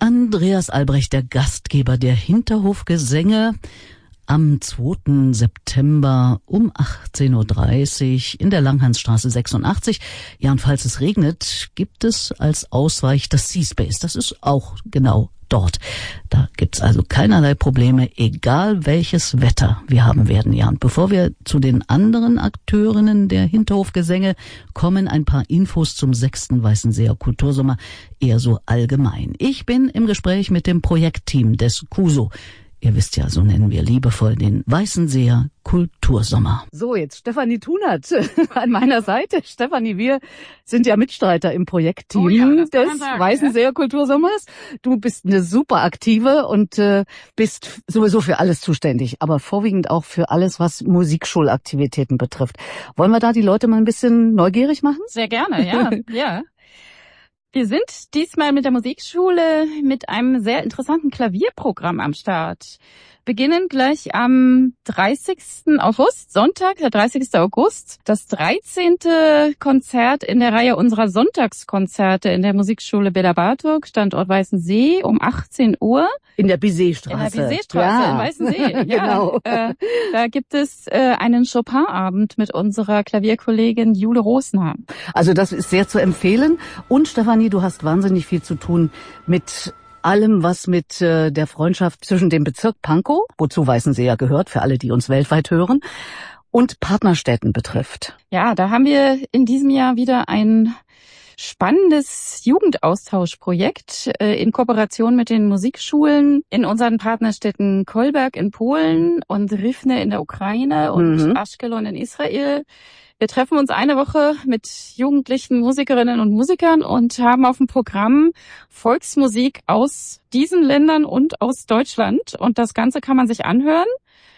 Andreas Albrecht, der Gastgeber der Hinterhofgesänge, am 2. September um 18.30 Uhr in der Langhansstraße 86. Ja, und falls es regnet, gibt es als Ausweich das Seaspace. Das ist auch genau dort. Da gibt's also keinerlei Probleme, egal welches Wetter wir haben werden. Ja, und bevor wir zu den anderen Akteurinnen der Hinterhofgesänge kommen, ein paar Infos zum 6. Weißenseer Kultursommer, eher so allgemein. Ich bin im Gespräch mit dem Projektteam des KUSO. Ihr wisst ja, so nennen wir liebevoll den Weißenseer Kultursommer. So, jetzt Stefanie Thunert an meiner Seite. Stefanie, wir sind ja Mitstreiter im Projektteam des Weißenseer Kultursommers. Du bist eine super Aktive und bist sowieso für alles zuständig, aber vorwiegend auch für alles, was Musikschulaktivitäten betrifft. Wollen wir da die Leute mal ein bisschen neugierig machen? Sehr gerne, ja. Ja. Wir sind diesmal mit der Musikschule mit einem sehr interessanten Klavierprogramm am Start. Beginnen gleich am 30. August, Sonntag, der 30. August, das 13. Konzert in der Reihe unserer Sonntagskonzerte in der Musikschule Bela Bartok, Standort Weißensee, um 18 Uhr. In der Bizet-Straße. In der Bizet-Straße in Weißensee. Ja, genau. Da gibt es einen Chopin-Abend mit unserer Klavierkollegin Jule Rosner. Also das ist sehr zu empfehlen. Und Stefanie, du hast wahnsinnig viel zu tun mit allem, was mit der Freundschaft zwischen dem Bezirk Pankow, wozu Weißensee gehört, für alle, die uns weltweit hören, und Partnerstädten betrifft. Ja, da haben wir in diesem Jahr wieder ein spannendes Jugendaustauschprojekt in Kooperation mit den Musikschulen in unseren Partnerstädten Kolberg in Polen und Rivne in der Ukraine und Ashkelon in Israel. Wir treffen uns eine Woche mit jugendlichen Musikerinnen und Musikern und haben auf dem Programm Volksmusik aus diesen Ländern und aus Deutschland. Und das Ganze kann man sich anhören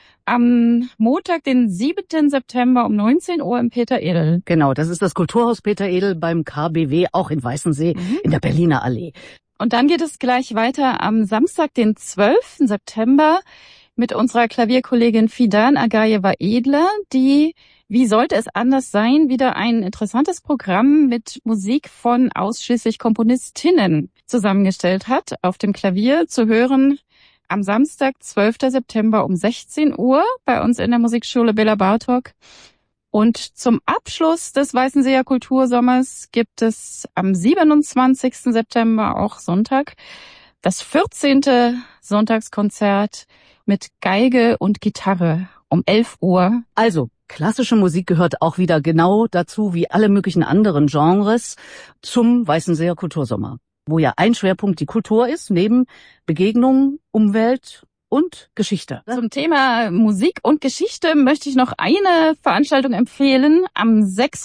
am Montag, den 7. September um 19 Uhr im Peter Edel. Genau, das ist das Kulturhaus Peter Edel beim KBW, auch in Weißensee, in der Berliner Allee. Und dann geht es gleich weiter am Samstag, den 12. September mit unserer Klavierkollegin Fidan Agajeva-Edler, die, wie sollte es anders sein, wieder ein interessantes Programm mit Musik von ausschließlich Komponistinnen zusammengestellt hat. Auf dem Klavier zu hören am Samstag, 12. September um 16 Uhr bei uns in der Musikschule Bela Bartok. Und zum Abschluss des Weißenseer Kultursommers gibt es am 27. September, auch Sonntag, das 14. Sonntagskonzert mit Geige und Gitarre um 11 Uhr. Also, klassische Musik gehört auch wieder genau dazu wie alle möglichen anderen Genres zum Weißenseer Kultursommer, wo ja ein Schwerpunkt die Kultur ist, neben Begegnung, Umwelt und Geschichte. Zum Thema Musik und Geschichte möchte ich noch eine Veranstaltung empfehlen. Am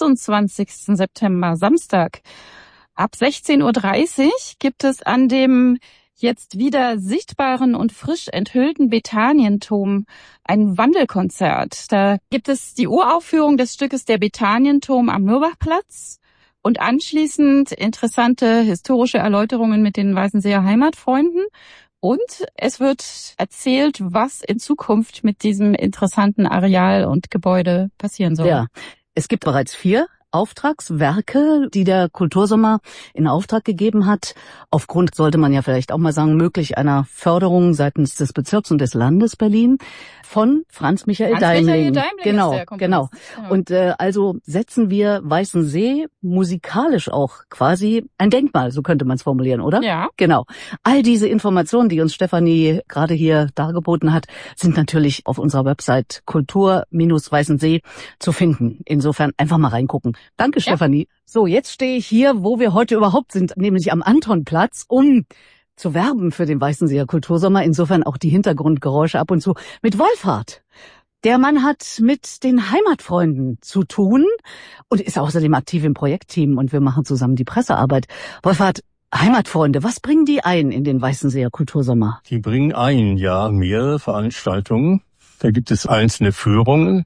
26. September, Samstag, ab 16.30 Uhr gibt es an dem jetzt wieder sichtbaren und frisch enthüllten Betanienturm ein Wandelkonzert. Da gibt es die Uraufführung des Stückes Der Betanienturm am Mürbachplatz und anschließend interessante historische Erläuterungen mit den Weißenseer Heimatfreunden. Und es wird erzählt, was in Zukunft mit diesem interessanten Areal und Gebäude passieren soll. Ja, es gibt bereits 4 Auftragswerke, die der Kultursommer in Auftrag gegeben hat, aufgrund, sollte man ja vielleicht auch mal sagen, möglich einer Förderung seitens des Bezirks und des Landes Berlin von Franz Michael Deimling. Genau. Und also setzen wir Weißensee musikalisch auch quasi ein Denkmal, so könnte man es formulieren, oder? Ja. Genau. All diese Informationen, die uns Stefanie gerade hier dargeboten hat, sind natürlich auf unserer Website kultur-weißensee zu finden. Insofern einfach mal reingucken. Danke, Stefanie. So, jetzt stehe ich hier, wo wir heute überhaupt sind, nämlich am Antonplatz, um zu werben für den Weißenseer Kultursommer. Insofern auch die Hintergrundgeräusche ab und zu mit Wolfhard. Der Mann hat mit den Heimatfreunden zu tun und ist außerdem aktiv im Projektteam und wir machen zusammen die Pressearbeit. Wolfhard, Heimatfreunde, was bringen die ein in den Weißenseer Kultursommer? Die bringen ein, ja, mehrere Veranstaltungen. Da gibt es einzelne Führungen.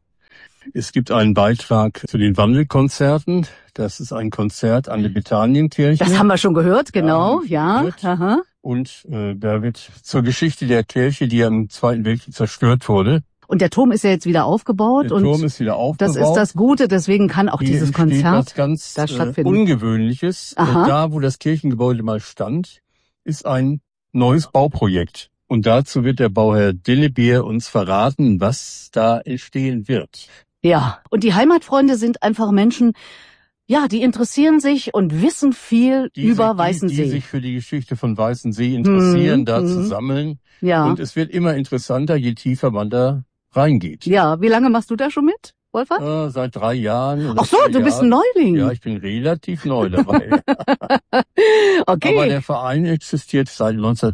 Es gibt einen Beitrag zu den Wandelkonzerten. Das ist ein Konzert an der Bethanienkirche. Das haben wir schon gehört, genau, ja. Aha. Und da wird zur Geschichte der Kirche, die ja im Zweiten Weltkrieg zerstört wurde. Und der Turm ist ja jetzt wieder aufgebaut. Der Turm ist wieder aufgebaut. Das ist das Gute, deswegen kann auch dieses Konzert was ganz da stattfinden. Ungewöhnliches. Da, wo das Kirchengebäude mal stand, ist ein neues Bauprojekt. Und dazu wird der Bauherr Dillebier uns verraten, was da entstehen wird. Ja, und die Heimatfreunde sind einfach Menschen, ja, die interessieren sich und wissen viel über Weißensee. Die sich für die Geschichte von Weißensee interessieren, da zu sammeln. Ja. Und es wird immer interessanter, je tiefer man da reingeht. Ja, wie lange machst du da schon mit, Wolfert? Seit 3 Jahren. Ach so, du bist ein Neuling. Ja, ich bin relativ neu dabei. Okay. Aber der Verein existiert seit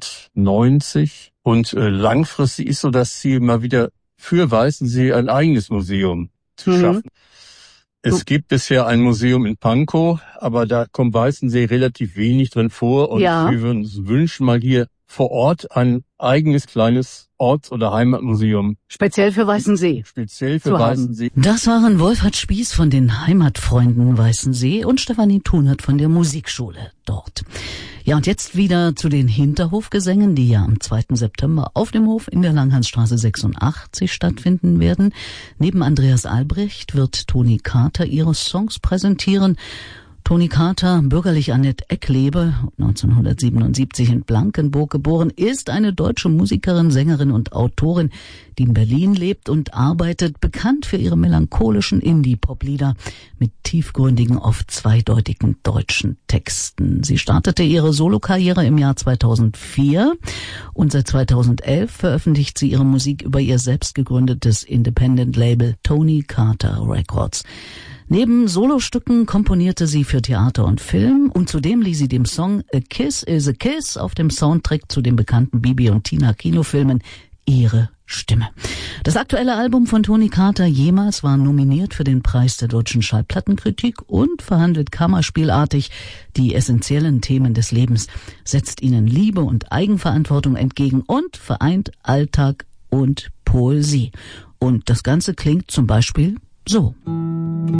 1990 und langfristig ist so das Ziel, mal wieder für Weißensee ein eigenes Museum zu schaffen. Es gibt bisher ein Museum in Pankow, aber da kommt Weißensee relativ wenig drin vor und wir würden uns wünschen, mal hier vor Ort ein eigenes kleines Orts- oder Heimatmuseum. Speziell für Weißensee. Speziell für Weißensee. Das waren Wolfert Spieß von den Heimatfreunden Weißensee und Stefanie Thunert von der Musikschule dort. Ja, und jetzt wieder zu den Hinterhofgesängen, die ja am 2. September auf dem Hof in der Langhansstraße 86 stattfinden werden. Neben Andreas Albrecht wird Toni Carter ihre Songs präsentieren. Toni Carter, bürgerlich Annette Ecklebe, 1977 in Blankenburg geboren, ist eine deutsche Musikerin, Sängerin und Autorin, die in Berlin lebt und arbeitet, bekannt für ihre melancholischen Indie-Pop-Lieder mit tiefgründigen, oft zweideutigen deutschen Texten. Sie startete ihre Solokarriere im Jahr 2004 und seit 2011 veröffentlicht sie ihre Musik über ihr selbst gegründetes Independent-Label Toni Carter Records. Neben Solostücken komponierte sie für Theater und Film und zudem lieh sie dem Song A Kiss is a Kiss auf dem Soundtrack zu den bekannten Bibi und Tina Kinofilmen ihre Stimme. Das aktuelle Album von Toni Carter Jemals war nominiert für den Preis der deutschen Schallplattenkritik und verhandelt kammerspielartig die essentiellen Themen des Lebens, setzt ihnen Liebe und Eigenverantwortung entgegen und vereint Alltag und Poesie. Und das Ganze klingt zum Beispiel so.